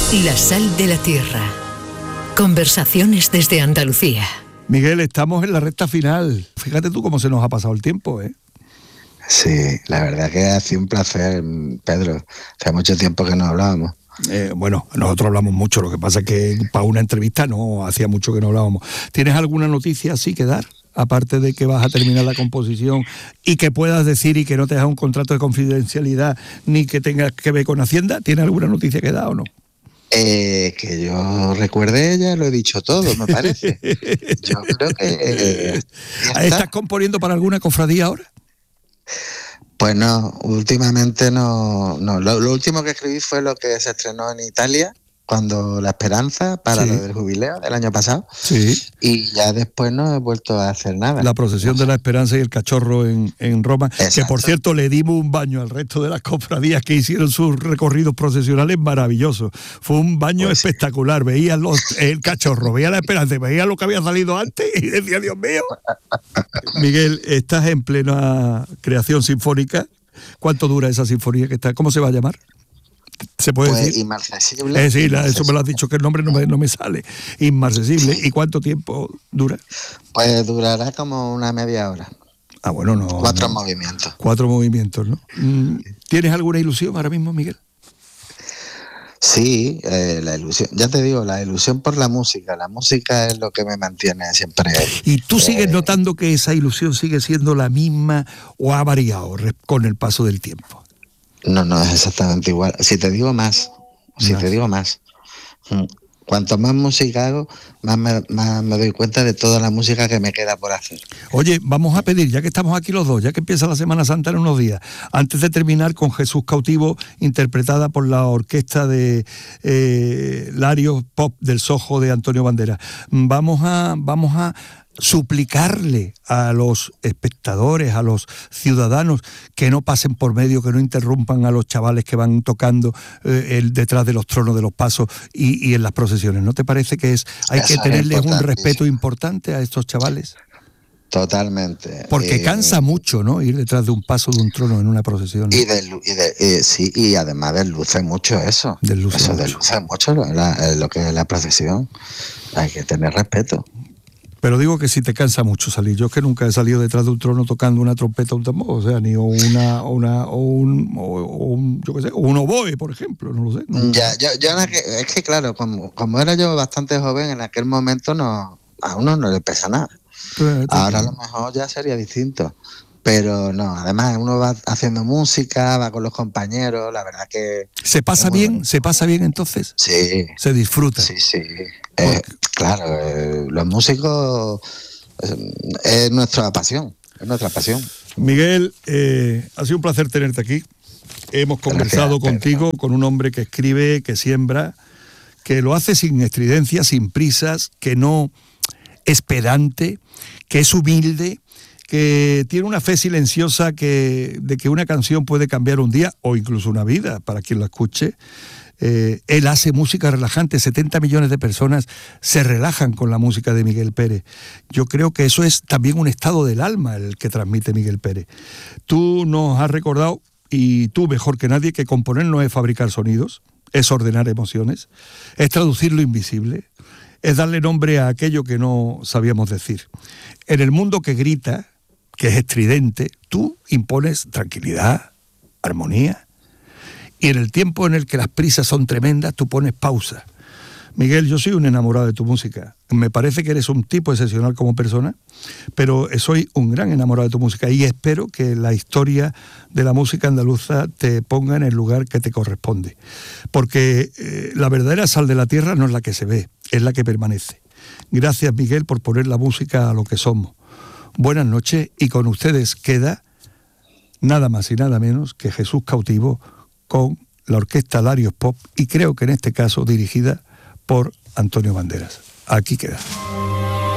La sal de la tierra. Conversaciones desde Andalucía. Miguel, estamos en la recta final. Fíjate tú cómo se nos ha pasado el tiempo, ¿eh? Sí, la verdad que ha sido un placer, Pedro. Hace mucho tiempo que no hablábamos. Bueno, nosotros hablamos mucho, lo que pasa es que para una entrevista no, hacía mucho que no hablábamos. ¿Tienes alguna noticia así que dar? Aparte de que vas a terminar la composición y que puedas decir y que no te haga un contrato de confidencialidad ni que tengas que ver con Hacienda, ¿tienes alguna noticia que dar o no? Que yo recuerde, ya lo he dicho todo, me parece. Yo creo que... ¿Estás componiendo para alguna cofradía ahora? Pues no, últimamente no. Lo último que escribí fue lo que se estrenó en Italia, cuando La Esperanza, para lo del jubileo del año pasado. Sí. Y ya después no he vuelto a hacer nada. La procesión de la Esperanza y el cachorro en Roma. Exacto. Que por cierto le dimos un baño al resto de las cofradías que hicieron sus recorridos procesionales maravillosos. Fue un baño espectacular. Veías el cachorro, veías la Esperanza, veías lo que había salido antes y decía, Dios mío. Miguel, estás en plena creación sinfónica. ¿Cuánto dura esa sinfonía que está? ¿Cómo se va a llamar? ¿Se puede decir? Inmarcesible. Sí, eso me lo has dicho, que el nombre no me sale. Inmarcesible. Sí. ¿Y cuánto tiempo dura? Pues durará como una media hora. Ah, bueno, no. 4 movimientos. 4 movimientos, ¿no? ¿Tienes alguna ilusión ahora mismo, Miguel? Sí, la ilusión. Ya te digo, la ilusión por la música. La música es lo que me mantiene siempre. ¿Y tú sigues notando que esa ilusión sigue siendo la misma o ha variado con el paso del tiempo? No, es exactamente igual. Si te digo más. Cuanto más música hago, más me doy cuenta de toda la música que me queda por hacer. Oye, vamos a pedir, ya que estamos aquí los dos, ya que empieza la Semana Santa en unos días, antes de terminar con Jesús Cautivo, interpretada por la orquesta de Larios Pop del Sojo de Antonio Banderas, vamos a suplicarle a los espectadores, a los ciudadanos, que no pasen por medio, que no interrumpan a los chavales que van tocando detrás de los tronos de los pasos y en las procesiones. ¿No te parece que hay que tenerles un respeto importante a estos chavales? Totalmente. Porque cansa mucho, ¿no? Ir detrás de un paso de un trono en una procesión, ¿no? Sí, y además desluce mucho eso. Desluce mucho lo que es la procesión. Hay que tener respeto. Pero digo que si te cansa mucho salir. Yo es que nunca he salido detrás de un trono tocando una trompeta o un tambor, o sea, ni un oboe, por ejemplo, no lo sé. No. Es que claro, como era yo bastante joven, en aquel momento a uno no le pesa nada. Ahora a lo mejor ya sería distinto. Pero no, además uno va haciendo música, va con los compañeros, la verdad que... ¿Se pasa bien? ¿Se pasa bien entonces? Sí. ¿Se disfruta? Sí. Claro, los músicos es nuestra pasión, Miguel, ha sido un placer tenerte aquí. Hemos conversado contigo, con un hombre que escribe, que siembra, que lo hace sin estridencia, sin prisas, que no es pedante, que es humilde, que tiene una fe silenciosa de que una canción puede cambiar un día o incluso una vida para quien la escuche. Él hace música relajante, 70 millones de personas se relajan con la música de Miguel Pérez. Yo creo que eso es también un estado del alma el que transmite Miguel Pérez. Tú nos has recordado, y tú mejor que nadie, que componer no es fabricar sonidos, es ordenar emociones, es traducir lo invisible, es darle nombre a aquello que no sabíamos decir. En el mundo que grita, que es estridente, tú impones tranquilidad, armonía, y en el tiempo en el que las prisas son tremendas, tú pones pausa. Miguel, yo soy un enamorado de tu música. Me parece que eres un tipo excepcional como persona, pero soy un gran enamorado de tu música y espero que la historia de la música andaluza te ponga en el lugar que te corresponde. Porque la verdadera sal de la tierra no es la que se ve, es la que permanece. Gracias, Miguel, por poner la música a lo que somos. Buenas noches, y con ustedes queda nada más y nada menos que Jesús Cautivo con la orquesta Larios Pop, y creo que en este caso dirigida por Antonio Banderas. Aquí queda.